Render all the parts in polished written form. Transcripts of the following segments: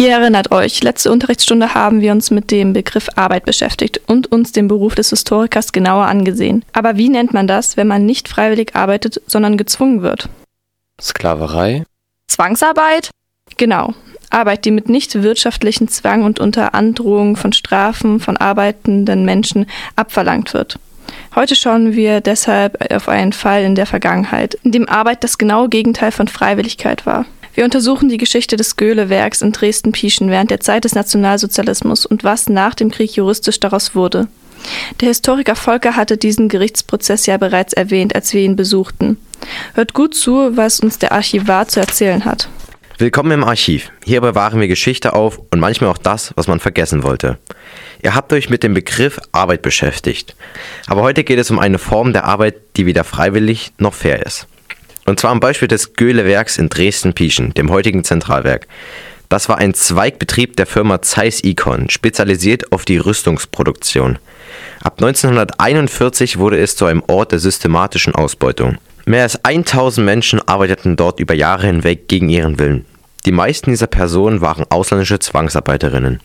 Ihr erinnert euch, letzte Unterrichtsstunde haben wir uns mit dem Begriff Arbeit beschäftigt und uns den Beruf des Historikers genauer angesehen. Aber wie nennt man das, wenn man nicht freiwillig arbeitet, sondern gezwungen wird? Sklaverei? Zwangsarbeit? Genau. Arbeit, die mit nicht wirtschaftlichen Zwang und unter Androhung von Strafen von arbeitenden Menschen abverlangt wird. Heute schauen wir deshalb auf einen Fall in der Vergangenheit, in dem Arbeit das genaue Gegenteil von Freiwilligkeit war. Wir untersuchen die Geschichte des Göhle-Werks in Dresden-Pieschen während der Zeit des Nationalsozialismus und was nach dem Krieg juristisch daraus wurde. Der Historiker Volker hatte diesen Gerichtsprozess ja bereits erwähnt, als wir ihn besuchten. Hört gut zu, was uns der Archivar zu erzählen hat. Willkommen im Archiv. Hier bewahren wir Geschichte auf und manchmal auch das, was man vergessen wollte. Ihr habt euch mit dem Begriff Arbeit beschäftigt. Aber heute geht es um eine Form der Arbeit, die weder freiwillig noch fair ist. Und zwar am Beispiel des Göhle-Werks in Dresden-Pieschen, dem heutigen Zentralwerk. Das war ein Zweigbetrieb der Firma Zeiss Ikon, spezialisiert auf die Rüstungsproduktion. Ab 1941 wurde es zu einem Ort der systematischen Ausbeutung. Mehr als 1000 Menschen arbeiteten dort über Jahre hinweg gegen ihren Willen. Die meisten dieser Personen waren ausländische Zwangsarbeiterinnen.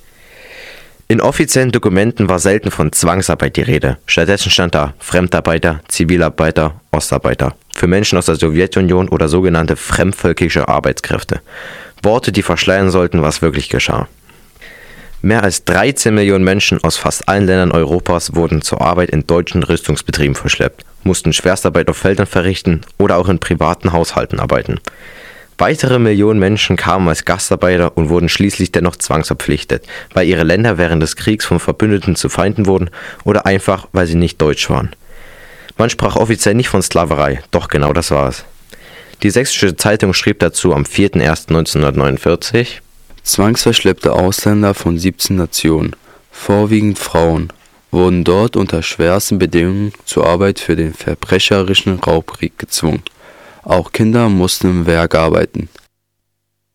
In offiziellen Dokumenten war selten von Zwangsarbeit die Rede. Stattdessen stand da Fremdarbeiter, Zivilarbeiter, Ostarbeiter. Für Menschen aus der Sowjetunion oder sogenannte fremdvölkische Arbeitskräfte. Worte, die verschleiern sollten, was wirklich geschah. Mehr als 13 Millionen Menschen aus fast allen Ländern Europas wurden zur Arbeit in deutschen Rüstungsbetrieben verschleppt, mussten Schwerstarbeit auf Feldern verrichten oder auch in privaten Haushalten arbeiten. Weitere Millionen Menschen kamen als Gastarbeiter und wurden schließlich dennoch zwangsverpflichtet, weil ihre Länder während des Kriegs von Verbündeten zu Feinden wurden oder einfach, weil sie nicht deutsch waren. Man sprach offiziell nicht von Sklaverei, doch genau das war es. Die Sächsische Zeitung schrieb dazu am 4.1.1949: Zwangsverschleppte Ausländer von 17 Nationen, vorwiegend Frauen, wurden dort unter schwersten Bedingungen zur Arbeit für den verbrecherischen Raubkrieg gezwungen. Auch Kinder mussten im Werk arbeiten.